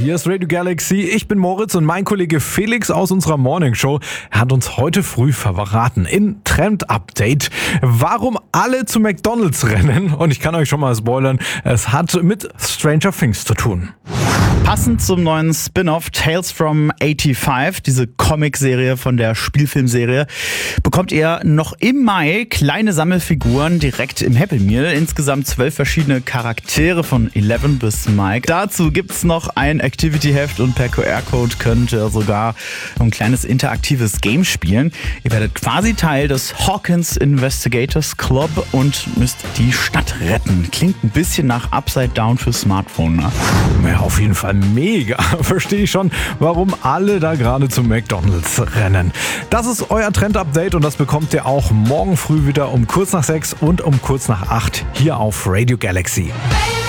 Hier ist Radio Galaxy, ich bin Moritz und mein Kollege Felix aus unserer Morning Show hat uns heute früh verraten in Trend Update, warum alle zu McDonald's rennen. Und ich kann euch schon mal spoilern, es hat mit Stranger Things zu tun. Passend zum neuen Spin-off Tales from 85, diese Comic-Serie von der Spielfilmserie, bekommt ihr noch im Mai kleine Sammelfiguren direkt im Happy Meal. Insgesamt 12 verschiedene Charaktere von 11 bis Mike. Dazu gibt's noch ein Activity-Heft und per QR-Code könnt ihr sogar ein kleines interaktives Game spielen. Ihr werdet quasi Teil des Hawkins Investigators Club und müsst die Stadt retten. Klingt ein bisschen nach Upside Down für Smartphone, ne? Ja, auf jeden Fall mega. Verstehe ich schon, warum alle da gerade zu McDonald's rennen. Das ist euer Trend-Update und das bekommt ihr auch morgen früh wieder um kurz nach 6 und um kurz nach 8 hier auf Radio Galaxy.